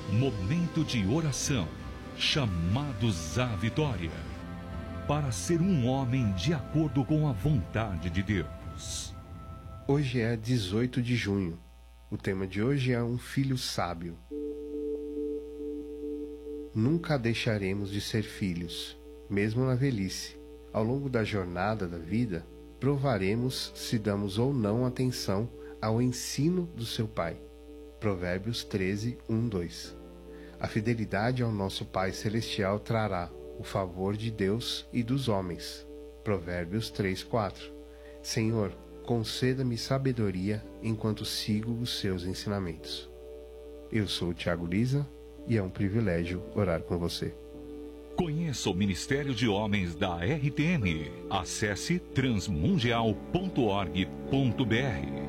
Momento de oração, chamados à vitória, para ser um homem de acordo com a vontade de Deus. Hoje é 18 de junho. O tema de hoje é um filho sábio. Nunca deixaremos de ser filhos, mesmo na velhice. Ao longo da jornada da vida, provaremos se damos ou não atenção ao ensino do seu Pai. Provérbios 13, 1, 2. A fidelidade ao nosso Pai Celestial trará o favor de Deus e dos homens. Provérbios 3, 4. Senhor, conceda-me sabedoria enquanto sigo os seus ensinamentos. Eu sou o Thiago Liza e é um privilégio orar com você. Conheça o Ministério de Homens da RTM. Acesse transmundial.org.br.